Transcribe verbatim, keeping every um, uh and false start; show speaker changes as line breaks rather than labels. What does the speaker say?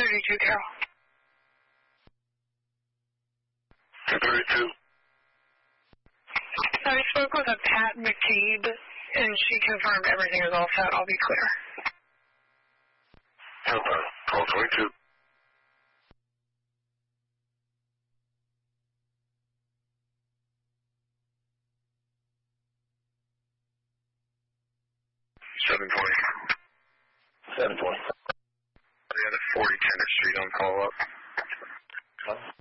thirty-two, Carol.
two thirty-two.
I spoke with a Pat McCabe, and she confirmed everything is all set. I'll be clear.
Okay. Call twenty-two. seven twenty. seven twenty. Yeah, the forty Tennis Street on call up. Huh?